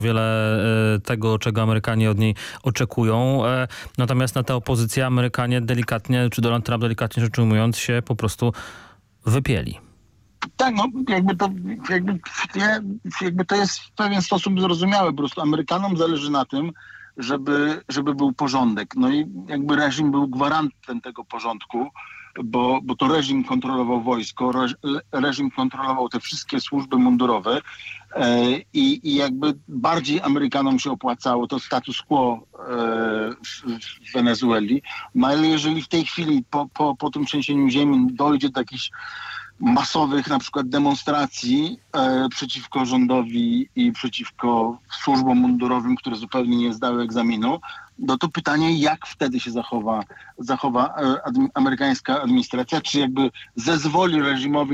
wiele tego, czego Amerykanie od niej oczekują. Natomiast na tę opozycję Amerykanie delikatnie, czy Donald Trump delikatnie rzecz ujmując, się po prostu wypieli. Tak, no jakby to jest w pewien sposób zrozumiałe. Po prostu Amerykanom zależy na tym, żeby był porządek. No i jakby reżim był gwarantem tego porządku, bo to reżim kontrolował wojsko, reżim kontrolował te wszystkie służby mundurowe i jakby bardziej Amerykanom się opłacało to status quo w Wenezueli. No ale jeżeli w tej chwili po tym trzęsieniu ziemi dojdzie do jakichś masowych na przykład demonstracji przeciwko rządowi i przeciwko służbom mundurowym, które zupełnie nie zdały egzaminu, no to pytanie, jak wtedy się zachowa amerykańska administracja, czy jakby zezwoli reżimowi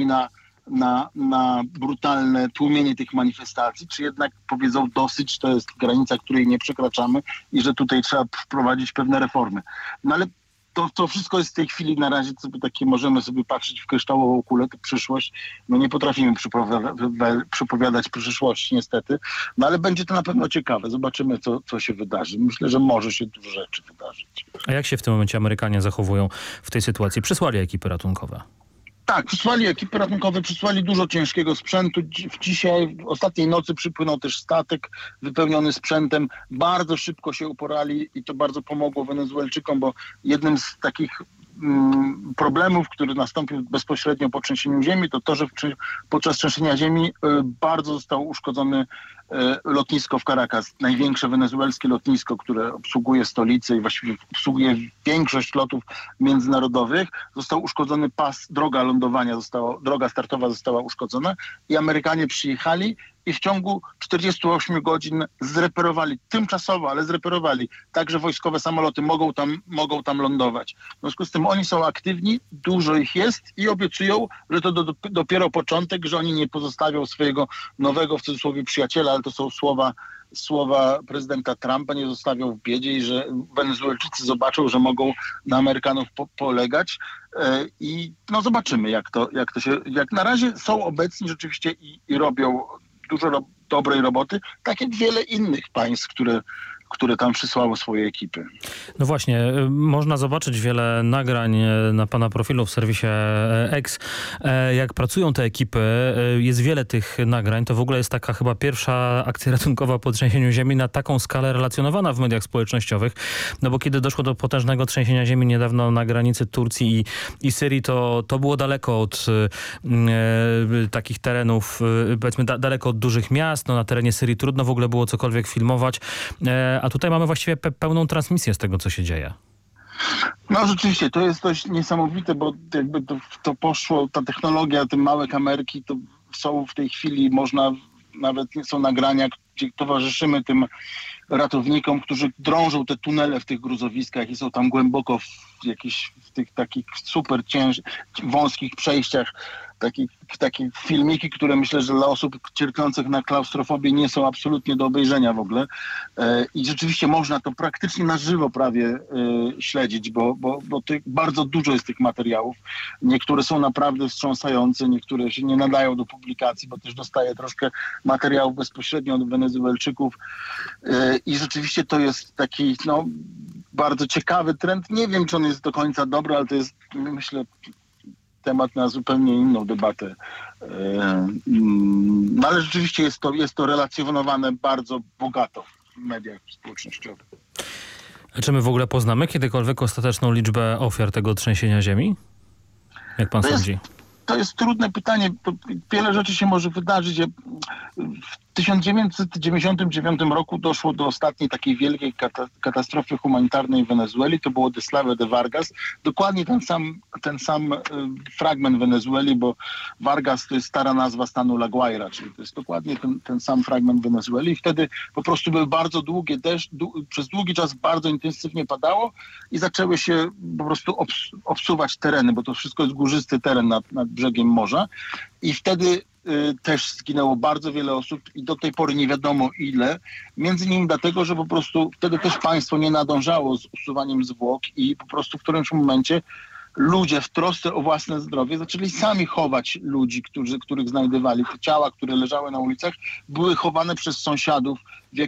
na brutalne tłumienie tych manifestacji, czy jednak powiedzą dosyć, to jest granica, której nie przekraczamy i że tutaj trzeba wprowadzić pewne reformy. No ale to wszystko jest w tej chwili na razie sobie takie, możemy sobie patrzeć w kryształową kulę, tę przyszłość. No nie potrafimy przepowiadać przyszłości niestety, no ale będzie to na pewno ciekawe. Zobaczymy, co się wydarzy. Myślę, że może się dużo rzeczy wydarzyć. A jak się w tym momencie Amerykanie zachowują w tej sytuacji? Przysłali ekipy ratunkowe. Tak, przysłali ekipy ratunkowe, przysłali dużo ciężkiego sprzętu. Dzisiaj, ostatniej nocy przypłynął też statek wypełniony sprzętem. Bardzo szybko się uporali i to bardzo pomogło Wenezuelczykom, bo jednym z takich problemów, który nastąpił bezpośrednio po trzęsieniu ziemi, to, że podczas trzęsienia ziemi bardzo zostało uszkodzone lotnisko w Caracas, największe wenezuelskie lotnisko, które obsługuje stolicę i właściwie obsługuje większość lotów międzynarodowych. Został uszkodzony pas, droga startowa została uszkodzona i Amerykanie przyjechali i w ciągu 48 godzin zreperowali, tymczasowo, ale zreperowali, tak, że wojskowe samoloty mogą tam lądować. W związku z tym oni są aktywni, dużo ich jest i obiecują, że to dopiero początek, że oni nie pozostawią swojego nowego, w cudzysłowie, przyjaciela, ale to są słowa prezydenta Trumpa, nie zostawią w biedzie i że Wenezuelczycy zobaczą, że mogą na Amerykanów polegać i no zobaczymy, jak na razie są obecni rzeczywiście i robią dużo dobrej roboty, tak jak wiele innych państw, które tam przysłało swoje ekipy. No właśnie, można zobaczyć wiele nagrań na pana profilu w serwisie X. Jak pracują te ekipy, jest wiele tych nagrań. To w ogóle jest taka chyba pierwsza akcja ratunkowa po trzęsieniu ziemi na taką skalę relacjonowana w mediach społecznościowych. No bo kiedy doszło do potężnego trzęsienia ziemi niedawno na granicy Turcji i Syrii, to było daleko od takich terenów, powiedzmy daleko od dużych miast. No na terenie Syrii trudno w ogóle było cokolwiek filmować. A tutaj mamy właściwie pełną transmisję z tego, co się dzieje. No rzeczywiście, to jest dość niesamowite, bo jakby to poszło, ta technologia, te małe kamerki, to są w tej chwili, nawet są nagrania, gdzie towarzyszymy tym ratownikom, którzy drążą te tunele w tych gruzowiskach i są tam głęboko w tych takich super wąskich przejściach, takie filmiki, które myślę, że dla osób cierpiących na klaustrofobię nie są absolutnie do obejrzenia w ogóle. I rzeczywiście można to praktycznie na żywo prawie śledzić, bo bardzo dużo jest tych materiałów. Niektóre są naprawdę wstrząsające, niektóre się nie nadają do publikacji, bo też dostaję troszkę materiałów bezpośrednio od Wenezuelczyków. I rzeczywiście to jest taki bardzo ciekawy trend. Nie wiem, czy on jest do końca dobry, ale to jest, myślę, temat na zupełnie inną debatę. No ale rzeczywiście jest to relacjonowane bardzo bogato w mediach społecznościowych. A czy my w ogóle poznamy kiedykolwiek ostateczną liczbę ofiar tego trzęsienia ziemi? Jak pan sądzi? To jest trudne pytanie. Wiele rzeczy się może wydarzyć. W 1999 roku doszło do ostatniej takiej wielkiej katastrofy humanitarnej w Wenezueli. To było Deslave de Vargas. Dokładnie ten sam fragment Wenezueli, bo Vargas to jest stara nazwa stanu La Guaira, czyli to jest dokładnie ten sam fragment Wenezueli. I wtedy po prostu były bardzo długie deszcze, przez długi czas bardzo intensywnie padało i zaczęły się po prostu obsuwać tereny, bo to wszystko jest górzysty teren nad brzegiem morza. I wtedy też zginęło bardzo wiele osób i do tej pory nie wiadomo ile. Między innymi dlatego, że po prostu wtedy też państwo nie nadążało z usuwaniem zwłok i po prostu w którymś momencie ludzie w trosce o własne zdrowie zaczęli sami chować ludzi, których znajdywali. Te ciała, które leżały na ulicach, były chowane przez sąsiadów w